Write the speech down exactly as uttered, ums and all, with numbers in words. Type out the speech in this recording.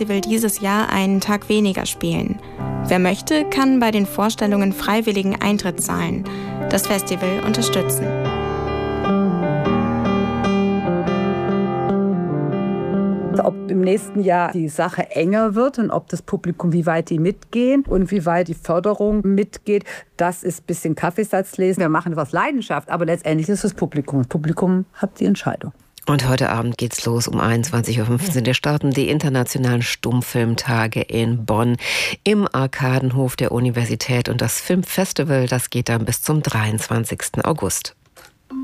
Festival dieses Jahr einen Tag weniger spielen. Wer möchte, kann bei den Vorstellungen freiwilligen Eintritt zahlen, das Festival unterstützen. Ob im nächsten Jahr die Sache enger wird und ob das Publikum, wie weit die mitgehen und wie weit die Förderung mitgeht, das ist ein bisschen Kaffeesatzlesen. Wir machen das aus Leidenschaft, aber letztendlich ist das Publikum. Das Publikum hat die Entscheidung. Und heute Abend geht's los um einundzwanzig Uhr fünfzehn. Da starten die internationalen Stummfilmtage in Bonn im Arkadenhof der Universität. Und das Filmfestival, das geht dann bis zum dreiundzwanzigsten August.